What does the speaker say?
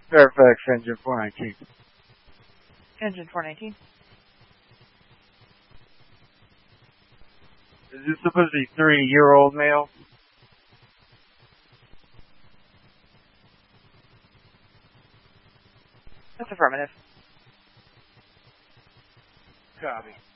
Fairfax Engine 419. Engine 419. Is this supposed to be 3-year-old male? That's affirmative. Copy.